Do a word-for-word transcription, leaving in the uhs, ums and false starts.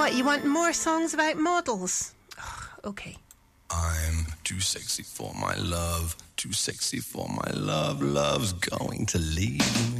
What, you want more songs about models? Oh, okay. I'm too sexy for my love, too sexy for my love, love's going to leave me.